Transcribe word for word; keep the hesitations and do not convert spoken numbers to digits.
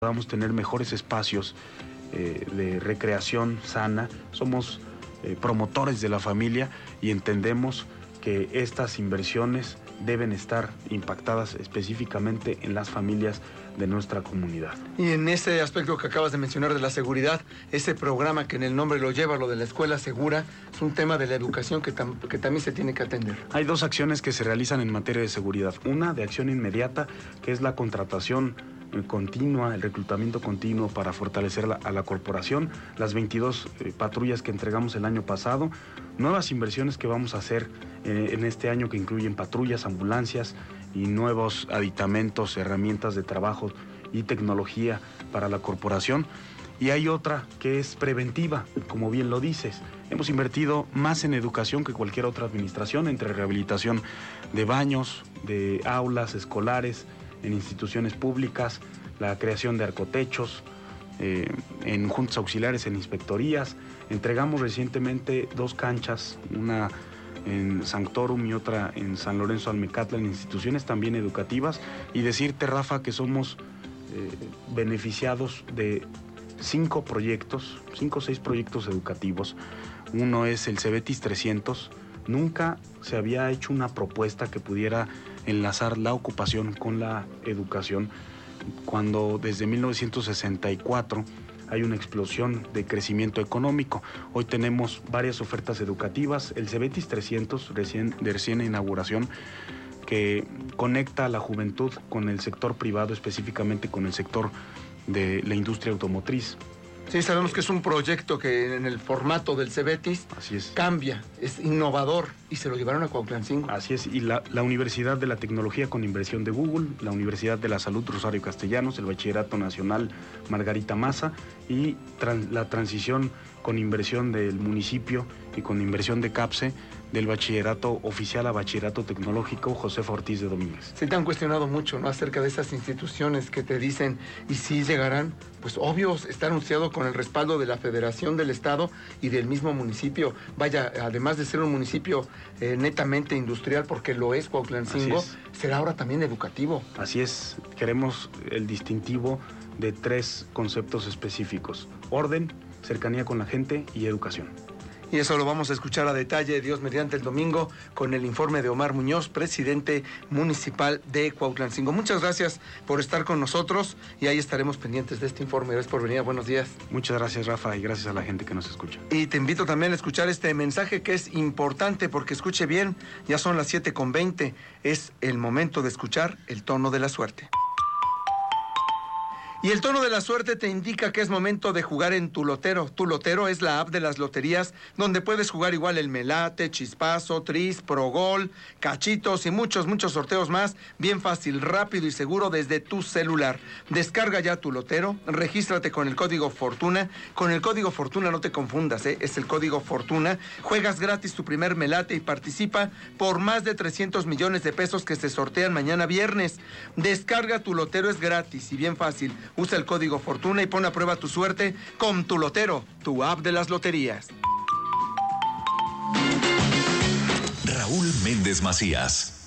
podamos tener mejores espacios eh, de recreación sana. Somos eh, promotores de la familia y entendemos que estas inversiones deben estar impactadas específicamente en las familias de nuestra comunidad. Y en ese aspecto que acabas de mencionar de la seguridad, ese programa que en el nombre lo lleva, lo de la escuela segura, es un tema de la educación que, tam que también se tiene que atender. Hay dos acciones que se realizan en materia de seguridad. Una de acción inmediata, que es la contratación continua, el reclutamiento continuo para fortalecer la, a la corporación, las veintidós eh, patrullas que entregamos el año pasado, nuevas inversiones que vamos a hacer eh, en este año que incluyen patrullas, ambulancias y nuevos aditamentos, herramientas de trabajo y tecnología para la corporación. Y hay otra que es preventiva, como bien lo dices. Hemos invertido más en educación que cualquier otra administración, entre rehabilitación de baños, de aulas escolares, en instituciones públicas, la creación de arcotechos, eh, en juntas auxiliares, en inspectorías. Entregamos recientemente dos canchas, una en Sanctorum y otra en San Lorenzo Almecatla, en instituciones también educativas. Y decirte, Rafa, que somos eh, beneficiados de cinco proyectos, cinco o seis proyectos educativos. Uno es el Cebetis trescientos. Nunca se había hecho una propuesta que pudiera enlazar la ocupación con la educación, cuando desde mil novecientos sesenta y cuatro hay una explosión de crecimiento económico. Hoy tenemos varias ofertas educativas. El Cebetis trescientos, recién, de recién inauguración, que conecta a la juventud con el sector privado, específicamente con el sector de la industria automotriz. Sí, sabemos que es un proyecto que en el formato del Cebetis Así es. cambia, es innovador y se lo llevaron a Cuautlancingo. Así es, y la, la Universidad de la Tecnología con inversión de Google, la Universidad de la Salud Rosario Castellanos, el Bachillerato Nacional Margarita Maza y tran, la transición con inversión del municipio y con inversión de CAPSE del Bachillerato Oficial a Bachillerato Tecnológico Josefa Ortiz de Domínguez. Se te han cuestionado mucho, ¿no?, acerca de esas instituciones que te dicen, y si llegarán, pues obvio, está anunciado con el respaldo de la Federación, del Estado y del mismo municipio. Vaya, además de ser un municipio eh, netamente industrial, porque lo es Cuautlancingo, es. será ahora también educativo. Así es, queremos el distintivo de tres conceptos específicos: orden, cercanía con la gente y educación. Y eso lo vamos a escuchar a detalle, Dios mediante, el domingo, con el informe de Omar Muñoz, presidente municipal de Cuautlancingo. Muchas gracias por estar con nosotros y ahí estaremos pendientes de este informe. Gracias por venir, buenos días. Muchas gracias, Rafa, y gracias a la gente que nos escucha. Y te invito también a escuchar este mensaje que es importante, porque escuche bien, ya son las siete con veinte, es el momento de escuchar el tono de la suerte. Y el tono de la suerte te indica que es momento de jugar en Tu Lotero. Tu Lotero es la app de las loterías donde puedes jugar igual el Melate, Chispazo, Tris, Progol, Cachitos y muchos, muchos sorteos más. Bien fácil, rápido y seguro desde tu celular. Descarga ya Tu Lotero, regístrate con el código Fortuna. Con el código Fortuna no te confundas, ¿eh? Es el código Fortuna. Juegas gratis tu primer Melate y participa por más de trescientos millones de pesos que se sortean mañana viernes. Descarga Tu Lotero, es gratis y bien fácil. Usa el código Fortuna y pon a prueba tu suerte con Tu Lotero, tu app de las loterías. Raúl Méndez Macías.